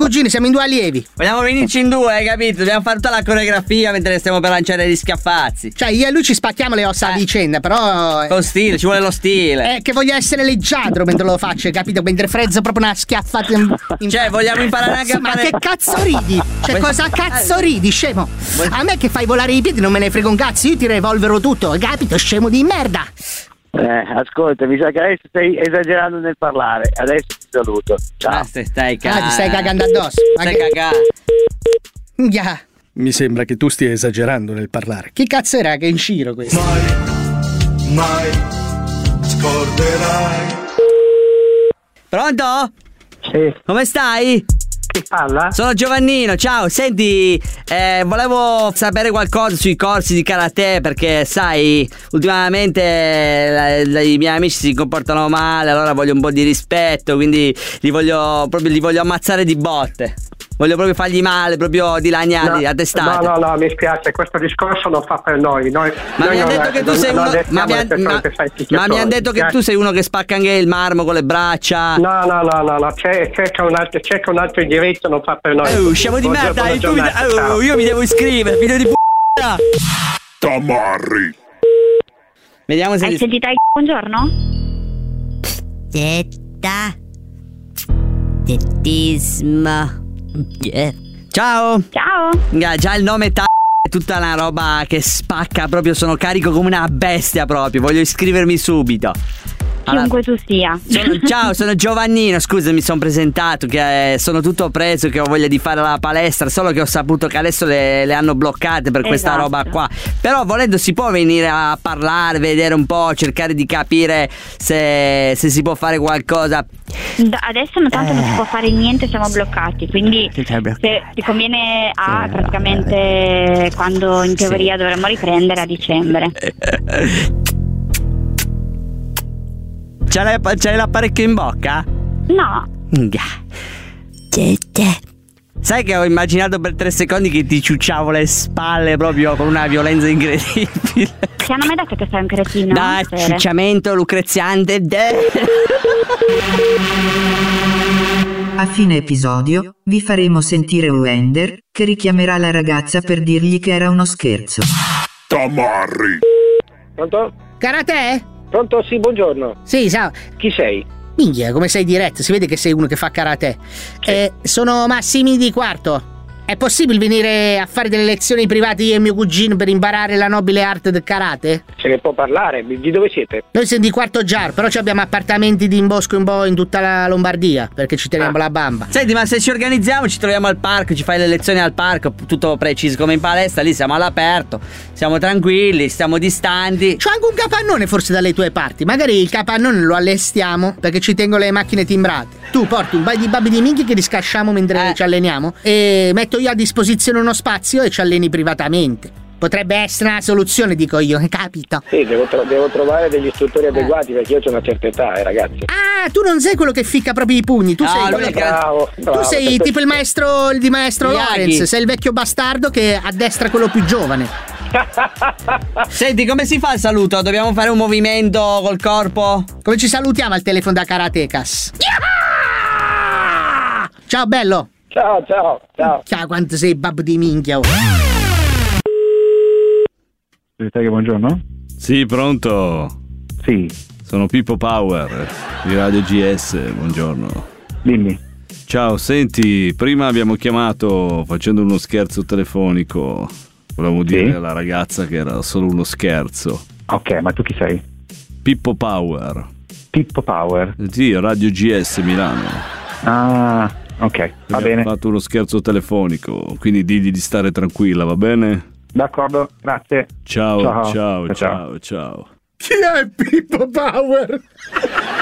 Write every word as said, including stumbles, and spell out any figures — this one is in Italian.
cugini, siamo in due allievi. Vogliamo venirci in due, hai capito? Dobbiamo fare tutta la coreografia mentre stiamo per lanciare gli schiaffazzi. Cioè, io e lui ci spacchiamo le ossa eh. a vicenda, però. Con stile, ci vuole lo stile. È che voglio essere leggiadro mentre lo faccio, hai capito? Mentre frezzo proprio una schiaffata in... in... Cioè, vogliamo imparare anche a Ma fare... che cazzo ridi? Cioè, cosa cazzo ridi, scemo? A me che fai volare i piedi non me ne frega un cazzo, io ti revolvero tutto, hai capito, scemo di merda? Eh, ascolta, mi sa che adesso stai esagerando nel parlare. Adesso ti saluto. Ciao. Ah, stai, stai cagando. Ah, ti stai cagando addosso. Stai Anche... cagando. Yeah. Mi sembra che tu stia esagerando nel parlare. Chi cazzo era che è in giro questo? Mai, mai scorderai. Pronto? Sì. Come stai? Chi parla? Sono Giovannino, ciao, senti, eh, volevo sapere qualcosa sui corsi di karate perché sai, ultimamente la, la, i miei amici si comportano male, allora voglio un po' di rispetto, quindi li voglio proprio li voglio ammazzare di botte. Voglio proprio fargli male, proprio dilaniarli a testate. No, no, no, mi spiace, questo discorso non fa per noi. noi ma noi mi hanno non detto è, che tu non, sei non uno. Ma mi, han, ma, ma mi hanno detto che tu sei uno che spacca anche il marmo con le braccia. No, no, no, no, no. C'è, cerca, un altro, cerca un altro indirizzo, non fa per noi. Oh, scemo di merda, buona tu mi, giornata, oh, io mi devo iscrivere, figlio di p***a. Tamarri. Vediamo se. Hai sentito il buongiorno? Tetta. Tettismo. Yeah. Ciao. Ciao. Già il nome ta- è tutta una roba che spacca, proprio sono carico come una bestia proprio, voglio iscrivermi subito. Chiunque tu sia. Sono, ciao, sono Giovannino, scusa, mi sono presentato che eh, sono tutto preso, che ho voglia di fare la palestra, solo che ho saputo che adesso le, le hanno bloccate per questa Esatto. roba qua. Però volendo si può venire a parlare, vedere un po', cercare di capire se, se si può fare qualcosa. Da- adesso tanto eh. non si può fare niente, siamo bloccati, quindi se ti conviene a sì, praticamente quando in teoria sì. dovremmo riprendere a dicembre. C'hai, la, c'hai l'apparecchio in bocca? No. Sai che ho immaginato per tre secondi che ti ciucciavo le spalle proprio con una violenza incredibile. Ti hanno mai detto che sei un cretino? Dai, ciucciamento lucreziante. A fine episodio vi faremo sentire Wender che richiamerà la ragazza per dirgli che era uno scherzo. Tamarri. Pronto? Karate? Pronto? Sì, buongiorno. Sì, ciao. Chi sei? Minchia, come sei diretto, si vede che sei uno che fa karate. Sì. Eh, sono Massimi di Quarto. È possibile venire a fare delle lezioni private io e mio cugino per imparare la nobile arte del karate? Se ne può parlare, di dove siete? Noi siamo di Quarto Giar, però abbiamo appartamenti di in bosco in po' in tutta la Lombardia, perché ci teniamo ah. la bamba. Senti, ma se ci organizziamo, ci troviamo al parco, ci fai le lezioni al parco, tutto preciso come in palestra, lì siamo all'aperto, siamo tranquilli, stiamo distanti. C'ho anche un capannone forse dalle tue parti, magari il capannone lo allestiamo, perché ci tengo le macchine timbrate. Tu porti un paio di babbi di minchia che li scasciamo mentre eh. ci alleniamo e metto io a disposizione uno spazio e ci alleni privatamente. Potrebbe essere una soluzione, dico io, capito? Sì, devo, tro- devo trovare degli istruttori adeguati perché io ho una certa età, eh, ragazzi. Ah, tu non sei quello che ficca proprio i pugni, tu no, sei quello che... bravo, bravo. Tu sei tipo il maestro il di maestro Miyagi. Lorenz, sei il vecchio bastardo che addestra quello più giovane. Senti, come si fa il saluto? Dobbiamo fare un movimento col corpo? Come ci salutiamo al telefono da Karatecas? Ciao bello. Ciao, ciao, ciao. Ciao, quanto sei babbo di minchia. Oh. Buongiorno. Sì, pronto? Sì. Sono Pippo Power di Radio G S, buongiorno. Dimmi. Ciao, senti, prima abbiamo chiamato facendo uno scherzo telefonico. Volevamo sì? dire alla ragazza che era solo uno scherzo. Ok, ma tu chi sei? Pippo Power. Pippo Power? Sì, Radio G S Milano. Ah, ok, va abbiamo bene. Abbiamo fatto uno scherzo telefonico, quindi digli di stare tranquilla, va bene? D'accordo, grazie. Ciao, ciao, ciao, ciao. ciao. ciao. Chi è Pippo Power?